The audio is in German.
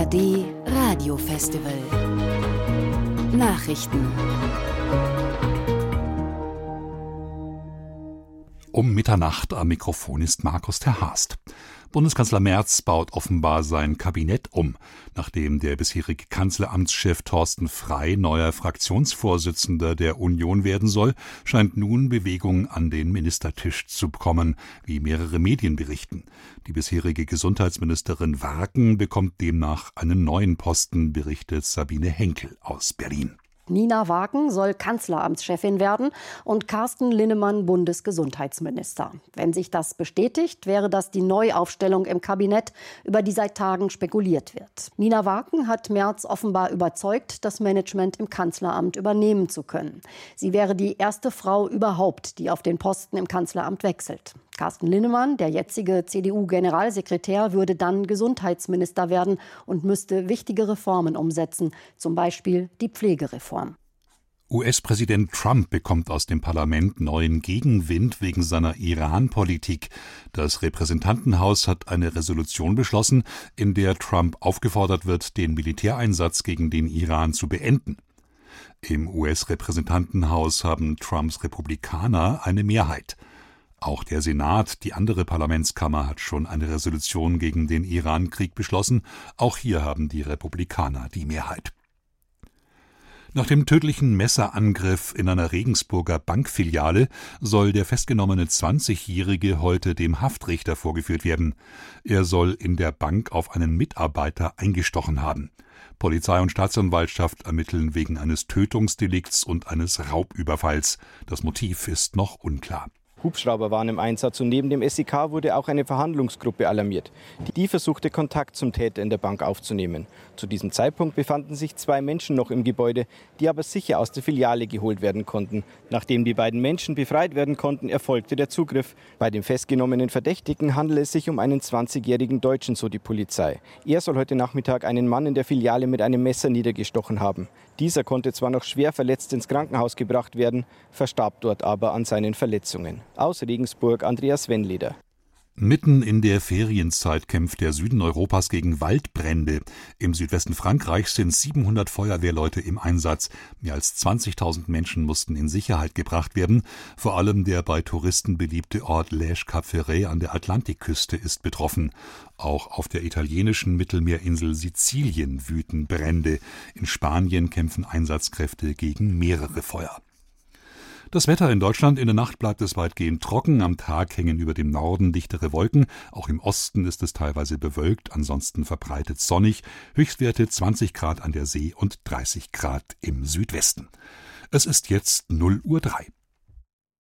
ARD Radiofestival. Nachrichten. Um Mitternacht am Mikrofon ist Markus ter Haast. Bundeskanzler Merz baut offenbar sein Kabinett um. Nachdem der bisherige Kanzleramtschef Thorsten Frey neuer Fraktionsvorsitzender der Union werden soll, scheint nun Bewegung an den Ministertisch zu kommen, wie mehrere Medien berichten. Die bisherige Gesundheitsministerin Warken bekommt demnach einen neuen Posten, berichtet Sabine Henkel aus Berlin. Nina Warken soll Kanzleramtschefin werden und Carsten Linnemann Bundesgesundheitsminister. Wenn sich das bestätigt, wäre das die Neuaufstellung im Kabinett, über die seit Tagen spekuliert wird. Nina Warken hat Merz offenbar überzeugt, das Management im Kanzleramt übernehmen zu können. Sie wäre die erste Frau überhaupt, die auf den Posten im Kanzleramt wechselt. Carsten Linnemann, der jetzige CDU-Generalsekretär, würde dann Gesundheitsminister werden und müsste wichtige Reformen umsetzen, zum Beispiel die Pflegereform. US-Präsident Trump bekommt aus dem Parlament neuen Gegenwind wegen seiner Iran-Politik. Das Repräsentantenhaus hat eine Resolution beschlossen, in der Trump aufgefordert wird, den Militäreinsatz gegen den Iran zu beenden. Im US-Repräsentantenhaus haben Trumps Republikaner eine Mehrheit. Auch der Senat, die andere Parlamentskammer, hat schon eine Resolution gegen den Iran-Krieg beschlossen. Auch hier haben die Republikaner die Mehrheit. Nach dem tödlichen Messerangriff in einer Regensburger Bankfiliale soll der festgenommene 20-Jährige heute dem Haftrichter vorgeführt werden. Er soll in der Bank auf einen Mitarbeiter eingestochen haben. Polizei und Staatsanwaltschaft ermitteln wegen eines Tötungsdelikts und eines Raubüberfalls. Das Motiv ist noch unklar. Hubschrauber waren im Einsatz und neben dem SEK wurde auch eine Verhandlungsgruppe alarmiert. Die versuchte, Kontakt zum Täter in der Bank aufzunehmen. Zu diesem Zeitpunkt befanden sich 2 Menschen noch im Gebäude, die aber sicher aus der Filiale geholt werden konnten. Nachdem die beiden Menschen befreit werden konnten, erfolgte der Zugriff. Bei dem festgenommenen Verdächtigen handelt es sich um einen 20-jährigen Deutschen, so die Polizei. Er soll heute Nachmittag einen Mann in der Filiale mit einem Messer niedergestochen haben. Dieser konnte zwar noch schwer verletzt ins Krankenhaus gebracht werden, verstarb dort aber an seinen Verletzungen. Aus Regensburg Andreas Wennleder. Mitten in der Ferienzeit kämpft der Süden Europas gegen Waldbrände. Im Südwesten Frankreichs sind 700 Feuerwehrleute im Einsatz. Mehr als 20.000 Menschen mussten in Sicherheit gebracht werden. Vor allem der bei Touristen beliebte Ort Lège-Cap-Ferret an der Atlantikküste ist betroffen. Auch auf der italienischen Mittelmeerinsel Sizilien wüten Brände. In Spanien kämpfen Einsatzkräfte gegen mehrere Feuer. Das Wetter in Deutschland: in der Nacht bleibt es weitgehend trocken, am Tag hängen über dem Norden dichtere Wolken, auch im Osten ist es teilweise bewölkt, ansonsten verbreitet sonnig, Höchstwerte 20 Grad an der See und 30 Grad im Südwesten. Es ist jetzt 0:03 Uhr.